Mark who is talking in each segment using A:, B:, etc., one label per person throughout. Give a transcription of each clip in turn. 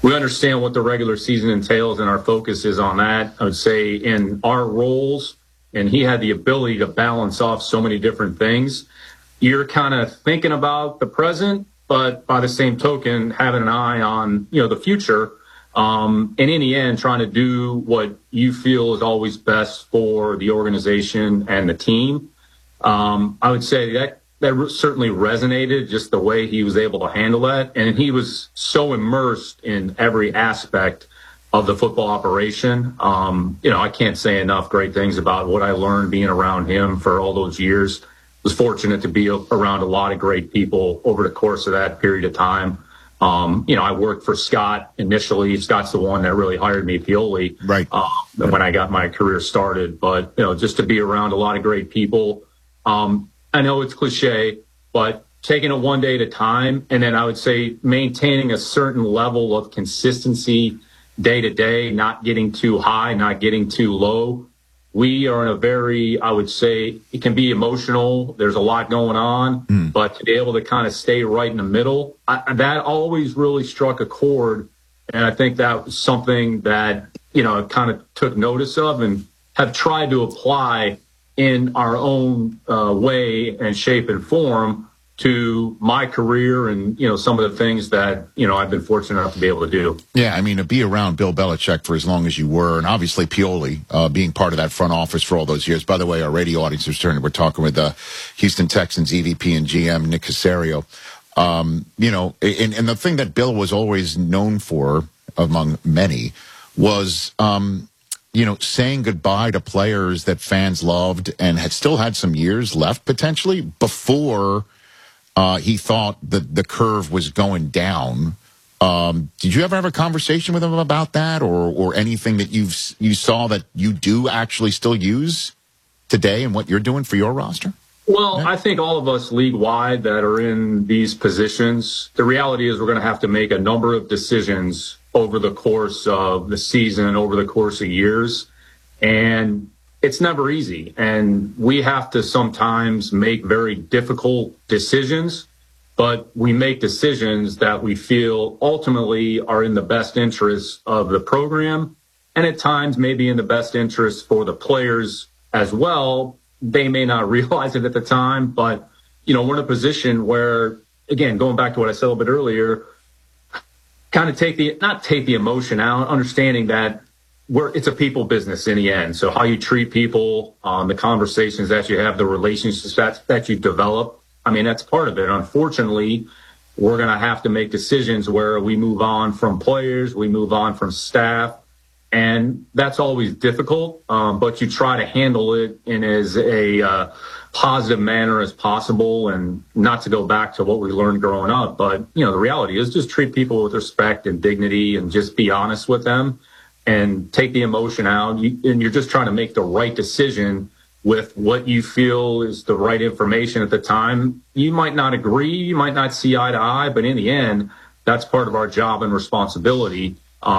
A: we understand what the regular season entails, and our focus is on that. I would say in our roles, and he had the ability to balance off so many different things. You're kind of thinking about the present, but by the same token, having an eye on, the future. And in the end, trying to do what you feel is always best for the organization and the team. I would say that certainly resonated, just the way he was able to handle that. And he was so immersed in every aspect of the football operation. I can't say enough great things about what I learned being around him for all those years. Was fortunate to be around a lot of great people over the course of that period of time. I worked for Scott initially. Scott's the one that really hired me, Pioli,
B: right.
A: When I got my career started. But, just to be around a lot of great people. I know it's cliche, but taking it one day at a time. And then I would say maintaining a certain level of consistency day to day, not getting too high, not getting too low. We are in a very, I would say, it can be emotional. There's a lot going on, but to be able to kind of stay right in the middle, that always really struck a chord. And I think that was something that, I kind of took notice of and have tried to apply in our own way and shape and form to my career and, some of the things that, I've been fortunate enough to be able to do.
B: Yeah, I mean, to be around Bill Belichick for as long as you were, and obviously Pioli being part of that front office for all those years. By the way, our radio audience is turning. We're talking with Houston Texans EVP and GM Nick Caserio. And the thing that Bill was always known for, among many, was saying goodbye to players that fans loved and had still had some years left potentially before he thought that the curve was going down. Did you ever have a conversation with him about that, or anything that you saw that you do actually still use today and what you're doing for your roster?
A: Well, I think all of us league-wide that are in these positions, the reality is we're going to have to make a number of decisions over the course of the season, over the course of years. And it's never easy. And we have to sometimes make very difficult decisions, but we make decisions that we feel ultimately are in the best interest of the program, and at times maybe in the best interest for the players as well. They may not realize it at the time, but, we're in a position where, again, going back to what I said a little bit earlier, kind of not take the emotion out, understanding that it's a people business in the end. So how you treat people, the conversations that you have, the relationships that you develop, that's part of it. Unfortunately, we're going to have to make decisions where we move on from players, we move on from staff, and that's always difficult, but you try to handle it in as a positive manner as possible, and not to go back to what we learned growing up. But, the reality is just treat people with respect and dignity and just be honest with them and take the emotion out. And you're just trying to make the right decision with what you feel is the right information at the time. You might not agree, you might not see eye to eye, but in the end, that's part of our job and responsibility.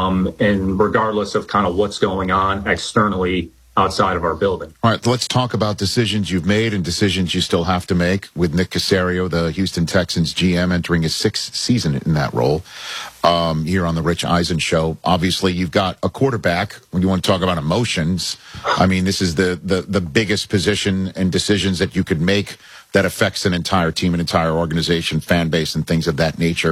A: And regardless of kind of what's going on externally outside of our building.
B: All right, let's talk about decisions you've made and decisions you still have to make with Nick Caserio, the Houston Texans GM, entering his 6th season in that role here on the Rich Eisen Show. Obviously, you've got a quarterback. When you want to talk about emotions, this is the biggest position and decisions that you could make that affects an entire team, an entire organization, fan base, and things of that nature.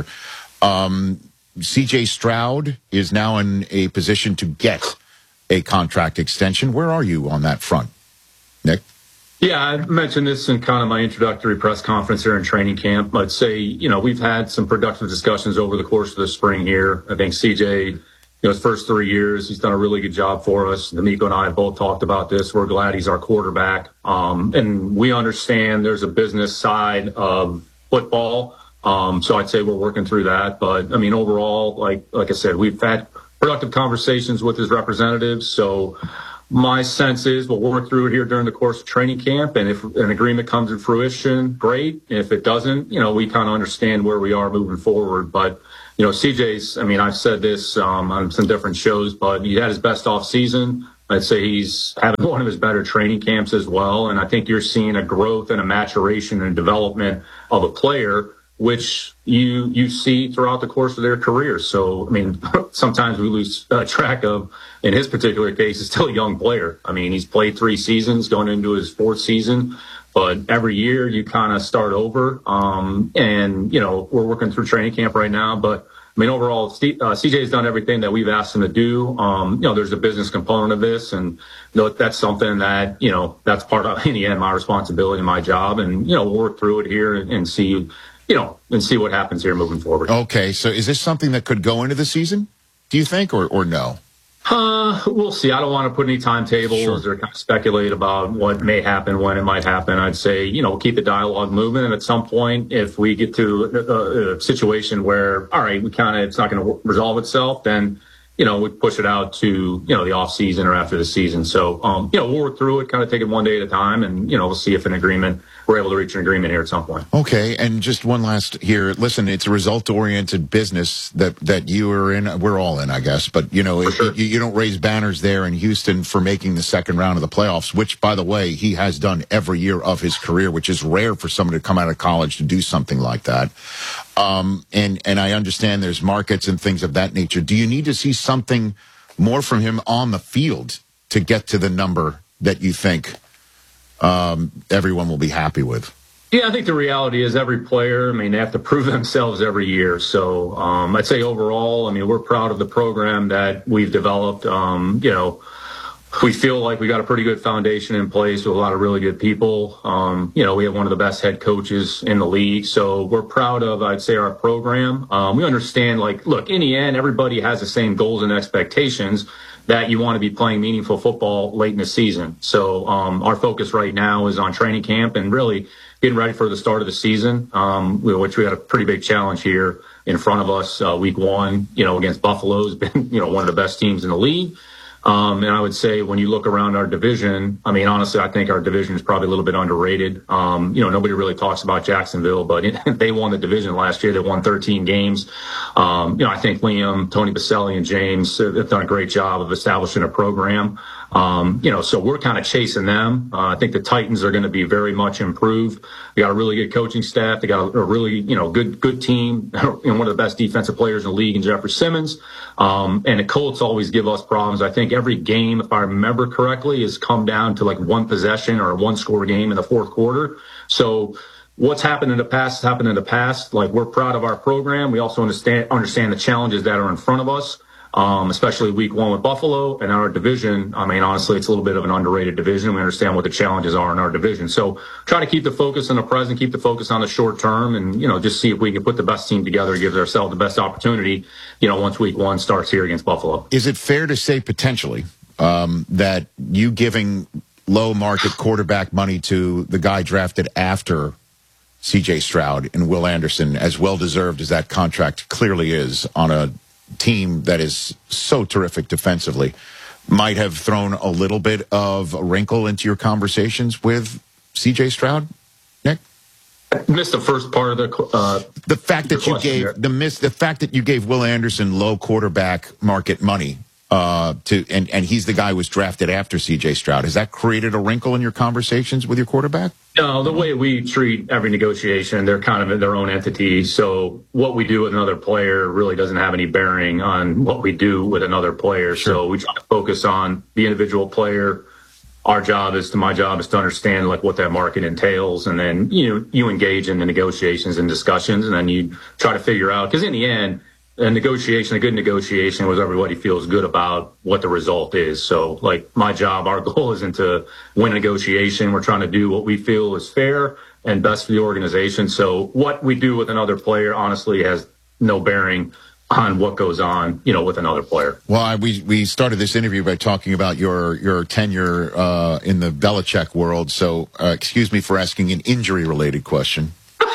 B: C.J. Stroud is now in a position to get a contract extension. Where are you on that front, Nick?
A: Yeah, I mentioned this in kind of my introductory press conference here in training camp. I'd say, we've had some productive discussions over the course of the spring here. I think CJ, his first 3 years, he's done a really good job for us. D'Amico and I have both talked about this. We're glad he's our quarterback. And we understand there's a business side of football. So I'd say we're working through that. But, overall, like I said, we've had productive conversations with his representatives. So my sense is we'll work through it here during the course of training camp. And if an agreement comes to fruition, great. If it doesn't, we kind of understand where we are moving forward. But, CJ's, I've said this on some different shows, but he had his best off season. I'd say he's having one of his better training camps as well. And I think you're seeing a growth and a maturation and development of a player which you see throughout the course of their career. So, I mean, sometimes we lose track of, in his particular case, he's still a young player. I mean, he's played 3 seasons, going into his 4th season. But every year you kind of start over. And, you know, we're working through training camp right now. But, I mean, overall, CJ's done everything that we've asked him to do. You know, there's a business component of this. And, you know, that's something that, you know, that's part of, in the end, my responsibility and my job. And, you know, we'll work through it here and see, you know, and see what happens here moving forward.
B: Okay, so is this something that could go into the season, do you think, or no?
A: We'll see. I don't want to put any timetables or kind of speculate about what may happen, when it might happen. I'd say, you know, keep the dialogue moving. And at some point, if we get to a situation where, all right, it's not going to resolve itself, then, you know, we push it out to, you know, the off season or after the season. So, you know, we'll work through it, kind of take it one day at a time. And, you know, we'll see if we're able to reach an agreement here at some point.
B: Okay. And just one last here. Listen, it's a result-oriented business that you are in. We're all in, I guess. But, you know, you don't raise banners there in Houston for making the second round of the playoffs, which, by the way, he has done every year of his career, which is rare for someone to come out of college to do something like that. And I understand there's markets and things of that nature. Do you need to see something more from him on the field to get to the number that you think everyone will be happy with?
A: Yeah, I think the reality is every player, I mean, they have to prove themselves every year. So I'd say overall, I mean, we're proud of the program that we've developed. You know, we feel like we got a pretty good foundation in place with a lot of really good people. You know, we have one of the best head coaches in the league. So we're proud of, I'd say, our program. We understand, like, look, in the end, everybody has the same goals and expectations that you want to be playing meaningful football late in the season. So our focus right now is on training camp and really getting ready for the start of the season, which we had a pretty big challenge here in front of us. Week 1, you know, against Buffalo has been, you know, one of the best teams in the league. And I would say when you look around our division, I mean, honestly, I think our division is probably a little bit underrated. You know, nobody really talks about Jacksonville, but they won the division last year. They won 13 games. You know, I think Liam, Tony Baselli, and James have done a great job of establishing a program. You know, so we're kind of chasing them. I think the Titans are going to be very much improved. They got a really good coaching staff. They got a really, you know, good team. You know, one of the best defensive players in the league in Jeffrey Simmons. And the Colts always give us problems. I think every game, if I remember correctly, has come down to like one possession or a one-score game in the 4th quarter. So what's happened in the past has happened in the past. Like, we're proud of our program. We also understand the challenges that are in front of us. Especially week 1 with Buffalo and our division. I mean, honestly, it's a little bit of an underrated division. We understand what the challenges are in our division. So try to keep the focus on the present, keep the focus on the short term, and, you know, just see if we can put the best team together, give ourselves the best opportunity, you know, once week 1 starts here against Buffalo.
B: Is it fair to say potentially that you giving low market quarterback money to the guy drafted after C.J. Stroud and Will Anderson, as well-deserved as that contract clearly is on a team that is so terrific defensively, might have thrown a little bit of a wrinkle into your conversations with C.J. Stroud, Nick?
A: I missed the first part of
B: the fact that you gave the fact that you gave Will Anderson low quarterback market money and he's the guy who was drafted after C.J. Stroud. Has that created a wrinkle in your conversations with your quarterback?
A: No, the way we treat every negotiation, they're kind of their own entity. So what we do with another player really doesn't have any bearing on what we do with another player. Sure. So we try to focus on the individual player. My job is to understand like what that market entails, and then you engage in the negotiations and discussions, and then you try to figure out, because in the end, a good negotiation was everybody feels good about what the result is. So, like, my job, our goal isn't to win a negotiation. We're trying to do what we feel is fair and best for the organization. So what we do with another player, honestly, has no bearing on what goes on, you know, with another player.
B: Well, we started this interview by talking about your tenure in the Belichick world. So excuse me for asking an injury-related question.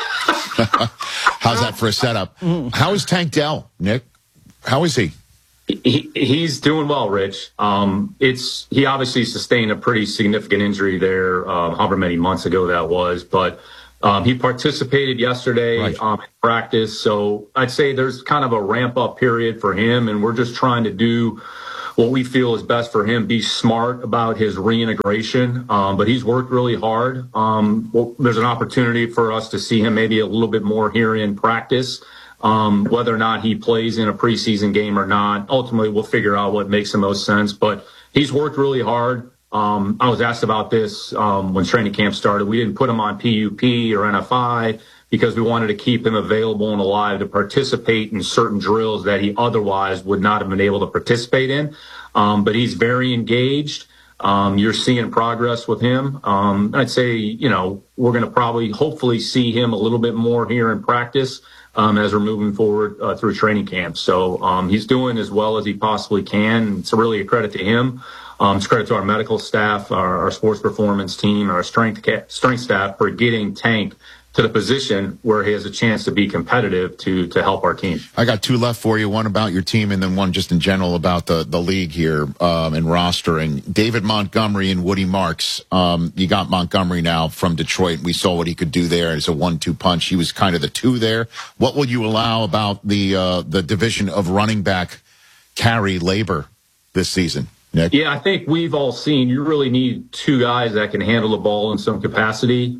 B: How's that for a setup? How is Tank Dell, Nick? How is he?
A: He's doing well, Rich. He obviously sustained a pretty significant injury there, however many months ago that was, but he participated yesterday in practice. So I'd say there's kind of a ramp up period for him, and we're just trying to do what we feel is best for him, be smart about his reintegration. But he's worked really hard. There's an opportunity for us to see him maybe a little bit more here in practice. Whether or not he plays in a preseason game or not, ultimately we'll figure out what makes the most sense. But he's worked really hard. I was asked about this when training camp started. We didn't put him on PUP or NFI because we wanted to keep him available and alive to participate in certain drills that he otherwise would not have been able to participate in. But he's very engaged. You're seeing progress with him. I'd say, we're going to probably hopefully see him a little bit more here in practice as we're moving forward through training camp. So he's doing as well as he possibly can. It's really a credit to him. It's credit to our medical staff, our sports performance team, our strength staff for getting Tank to the position where he has a chance to be competitive to help our team.
B: I got two left for you, one about your team and then one just in general about the league here and rostering. David Montgomery and Woody Marks. You got Montgomery now from Detroit. We saw what he could do there as a 1-2 punch. He was kind of the two there. What will you allow about the division of running back carry labor this season? Nick?
A: Yeah, I think we've all seen you really need two guys that can handle the ball in some capacity.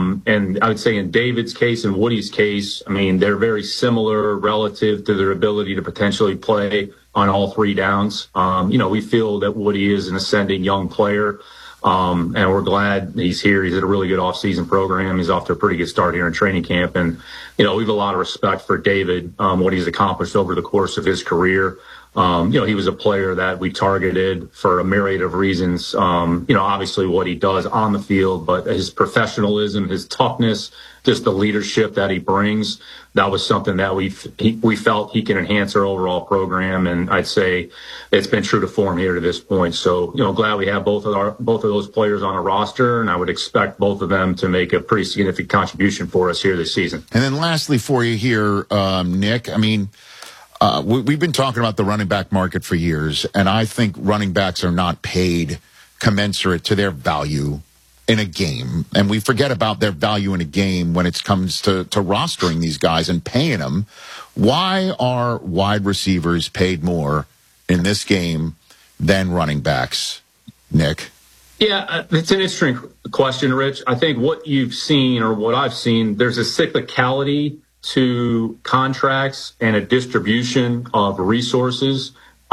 A: And I would say in David's case and Woody's case, I mean, they're very similar relative to their ability to potentially play on all three downs. We feel that Woody is an ascending young player. And we're glad he's here. He's at a really good off-season program. He's off to a pretty good start here in training camp. And, we have a lot of respect for David, what he's accomplished over the course of his career. He was a player that we targeted for a myriad of reasons. Obviously what he does on the field, but his professionalism, his toughness, just the leadership that he brings, that was something that we felt he can enhance our overall program. And I'd say it's been true to form here to this point. So, glad we have both of those players on a roster, and I would expect both of them to make a pretty significant contribution for us here this season.
B: And then lastly for you here, Nick, we've been talking about the running back market for years, and I think running backs are not paid commensurate to their value in a game. And we forget about their value in a game when it comes to rostering these guys and paying them. Why are wide receivers paid more in this game than running backs, Nick?
A: Yeah, it's an interesting question, Rich. I think what you've seen or what I've seen, there's a cyclicality to contracts and a distribution of resources.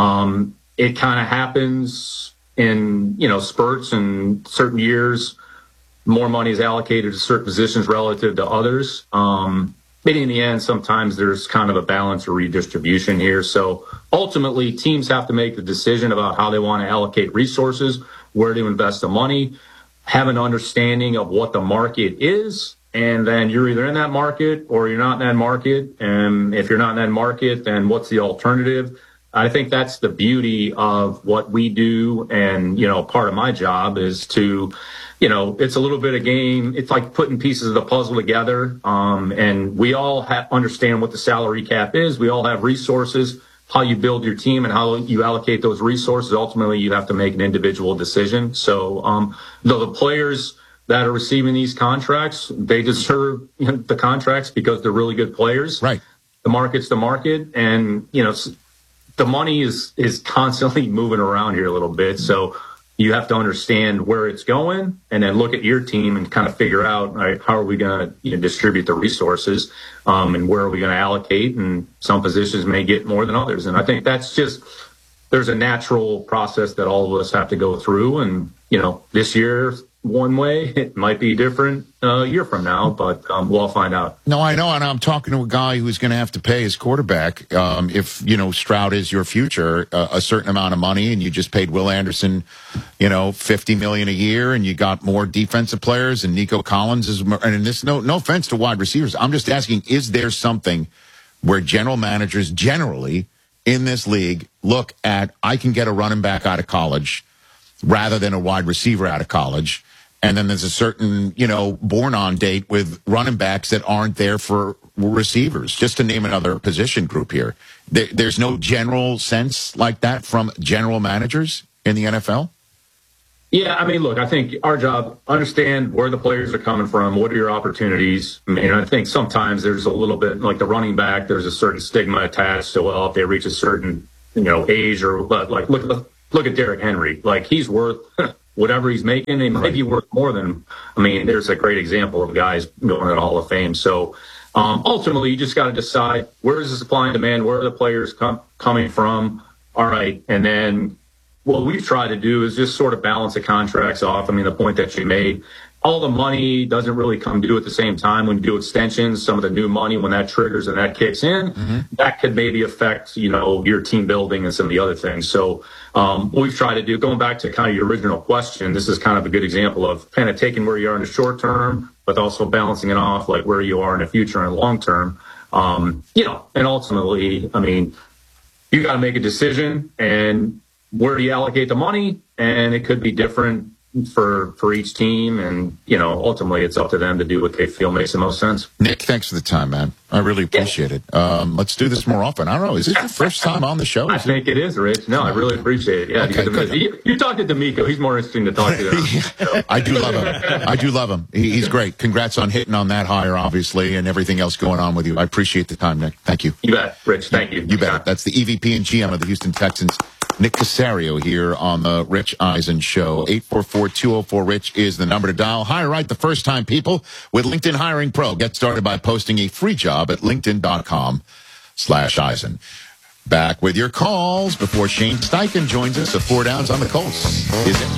A: It kind of happens in, spurts, and certain years more money is allocated to certain positions relative to others. But in the end, sometimes there's kind of a balance or redistribution here. So ultimately, teams have to make the decision about how they want to allocate resources, where to invest the money, have an understanding of what the market is. And then you're either in that market or you're not in that market. And if you're not in that market, then what's the alternative? I think that's the beauty of what we do. And, part of my job is to, it's a little bit of game. It's like putting pieces of the puzzle together. And we all understand what the salary cap is. We all have resources, how you build your team and how you allocate those resources. Ultimately, you have to make an individual decision. So, the players that are receiving these contracts, they deserve the contracts because they're really good players.
B: Right.
A: The market's the market, and the money is constantly moving around here a little bit. So you have to understand where it's going, and then look at your team and kind of figure out, all right, how are we going to distribute the resources, and where are we going to allocate? And some positions may get more than others, and I think that's just there's a natural process that all of us have to go through. And this year, one way, it might be different a year from now, but we'll all find out.
B: No, I know, and I'm talking to a guy who's going to have to pay his quarterback if Stroud is your future, a certain amount of money, and you just paid Will Anderson, $50 million a year, and you got more defensive players, and Nico Collins is. And this, no offense to wide receivers, I'm just asking: is there something where general managers generally in this league look at, I can get a running back out of college rather than a wide receiver out of college? And then there's a certain, born-on date with running backs that aren't there for receivers, just to name another position group here. There's no general sense like that from general managers in the NFL?
A: Yeah, look, I think our job, understand where the players are coming from, what are your opportunities. I think sometimes there's a little bit, like the running back, there's a certain stigma attached to, well, if they reach a certain age or like look at Derrick Henry. Like, he's worth whatever he's making. He might be worth more than. I mean, there's a great example of guys going to the Hall of Fame. So ultimately, you just got to decide, where is the supply and demand? Where are the players coming from? All right, and then what we've tried to do is just sort of balance the contracts off. I mean, the point that you made, all the money doesn't really come due at the same time. When you do extensions, some of the new money, when that triggers and that kicks in, that could maybe affect, your team building and some of the other things. So what we've tried to do, going back to kind of your original question, this is kind of a good example of kind of taking where you are in the short term, but also balancing it off like where you are in the future and long term. And ultimately, I mean, you got to make a decision, and where do you allocate the money? And it could be different for each team, and ultimately it's up to them to do what they feel makes the most sense.
B: Nick, thanks for the time, man. I really appreciate it. Let's do this more often. I don't know, is this your first time on the show?
A: I think it is, Rich. No, I really appreciate it. Yeah, okay, you talk to D'Amico. He's more interesting to talk to.
B: I do love him. He's great. Congrats on hitting on that hire, obviously, and everything else going on with you. I appreciate the time, Nick. Thank you.
A: You bet, Rich. Thank you.
B: You bet. That's the EVP and GM of the Houston Texans, Nick Caserio, here on the Rich Eisen Show. 844-204-RICH is the number to dial. Hire right the first time, people, with LinkedIn Hiring Pro. Get started by posting a free job at linkedin.com/Eisen. Back with your calls before Shane Steichen joins us at 4 Downs on the Colts. Is it?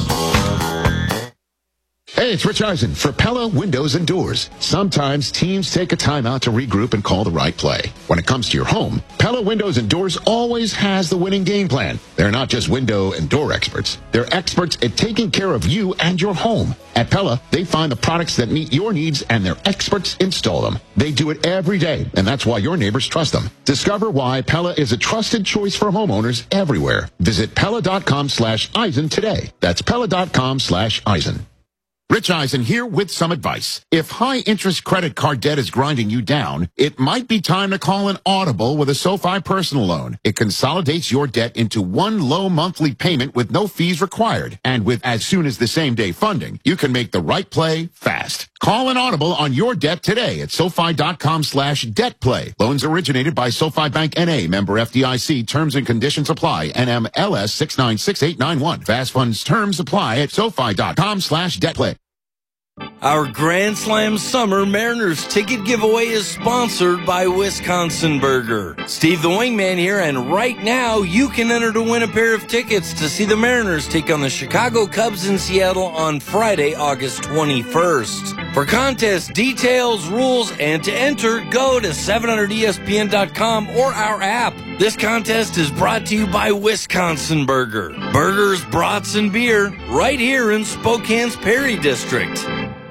B: Hey, it's Rich Eisen for Pella Windows and Doors. Sometimes teams take a timeout to regroup and call the right play. When it comes to your home, Pella Windows and Doors always has the winning game plan. They're not just window and door experts. They're experts at taking care of you and your home. At Pella, they find the products that meet your needs, and their experts install them. They do it every day, and that's why your neighbors trust them. Discover why Pella is a trusted choice for homeowners everywhere. Visit Pella.com/Eisen today. That's Pella.com/Eisen. Rich Eisen here with some advice. If high-interest credit card debt is grinding you down, it might be time to call an Audible with a SoFi personal loan. It consolidates your debt into one low monthly payment with no fees required. And with as soon as the same-day funding, you can make the right play fast. Call an Audible on your debt today at SoFi.com/DebtPlay. Loans originated by SoFi Bank N.A., member FDIC. Terms and conditions apply. NMLS 696891. Fast funds terms apply at SoFi.com/DebtPlay.
C: Our Grand Slam Summer Mariners ticket giveaway is sponsored by Wisconsin Burger. Steve the Wingman here, and right now you can enter to win a pair of tickets to see the Mariners take on the Chicago Cubs in Seattle on Friday, August 21st. For contest details, rules, and to enter, go to 700ESPN.com or our app. This contest is brought to you by Wisconsin Burger. Burgers, brats, and beer right here in Spokane's Perry District.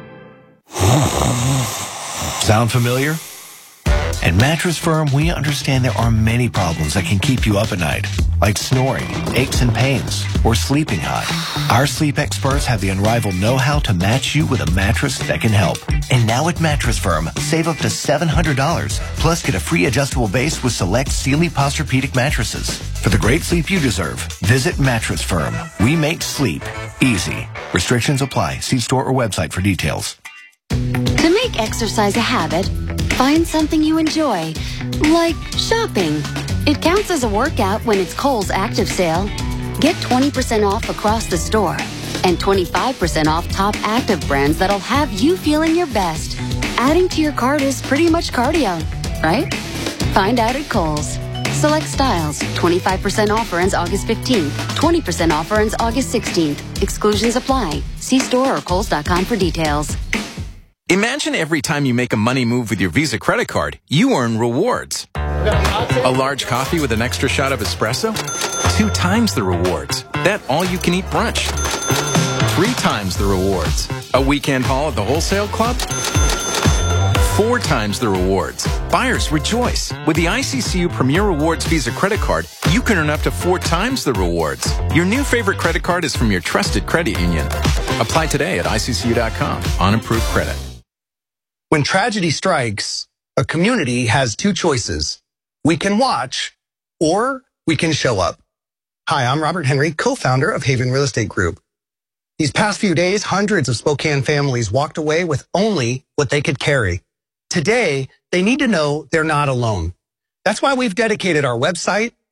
D: Sound familiar? At Mattress Firm, we understand there are many problems that can keep you up at night, like snoring, aches and pains, or sleeping hot. Our sleep experts have the unrivaled know-how to match you with a mattress that can help. And now at Mattress Firm, save up to $700, plus get a free adjustable base with select Sealy Posturepedic mattresses. For the great sleep you deserve, visit Mattress Firm. We make sleep easy. Restrictions apply. See store or website for details.
E: To make exercise a habit, find something you enjoy, like shopping. It counts as a workout when it's Kohl's Active Sale. Get 20% off across the store and 25% off top active brands that'll have you feeling your best. Adding to your cart is pretty much cardio, right? Find out at Kohl's. Select styles. 25% offer ends August 15th. 20% offer ends August 16th. Exclusions apply. See store or Kohls.com for details.
F: Imagine every time you make a money move with your Visa credit card, you earn rewards. A large coffee with an extra shot of espresso? 2 times the rewards. That all-you-can-eat brunch. 3 times the rewards. A weekend haul at the wholesale club? 4 times the rewards. Buyers rejoice. With the ICCU Premier Rewards Visa credit card, you can earn up to 4 times the rewards. Your new favorite credit card is from your trusted credit union. Apply today at ICCU.com on improved credit.
G: When tragedy strikes, a community has 2 choices. We can watch, or we can show up. Hi, I'm Robert Henry, co-founder of Haven Real Estate Group. These past few days, hundreds of Spokane families walked away with only what they could carry. Today, they need to know they're not alone. That's why we've dedicated our website,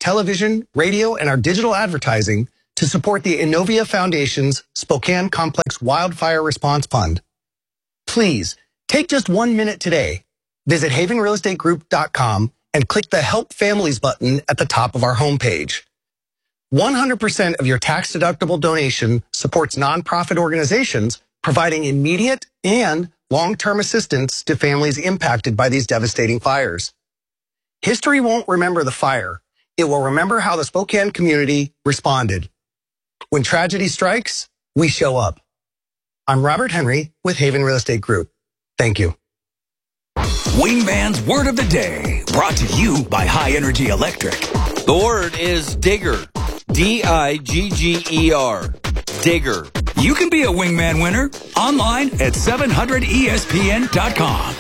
G: television, radio, and our digital advertising to support the Innovia Foundation's Spokane Complex Wildfire Response Fund. Please, take just 1 minute today. Visit havenrealestategroup.com and click the Help Families button at the top of our homepage. 100% of your tax-deductible donation supports nonprofit organizations providing immediate and long-term assistance to families impacted by these devastating fires. History won't remember the fire. It will remember how the Spokane community responded. When tragedy strikes, we show up. I'm Robert Henry with Haven Real Estate Group. Thank you.
H: Wingman's Word of the Day, brought to you by High Energy Electric.
C: The word is digger. D-I-G-G-E-R. Digger.
H: You can be a Wingman winner online at 700ESPN.com.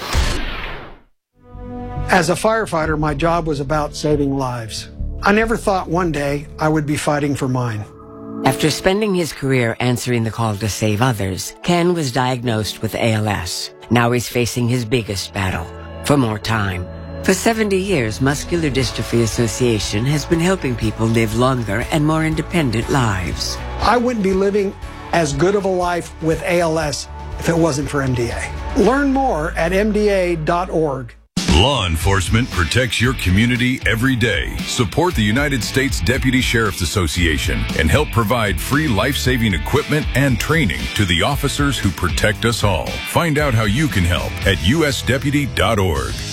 I: As a firefighter, my job was about saving lives. I never thought one day I would be fighting for mine.
J: After spending his career answering the call to save others, Ken was diagnosed with ALS. Now he's facing his biggest battle, for more time. For 70 years, Muscular Dystrophy Association has been helping people live longer and more independent lives.
I: I wouldn't be living as good of a life with ALS if it wasn't for MDA. Learn more at MDA.org.
K: Law enforcement protects your community every day. Support the United States Deputy Sheriff's Association and help provide free life-saving equipment and training to the officers who protect us all. Find out how you can help at usdeputy.org.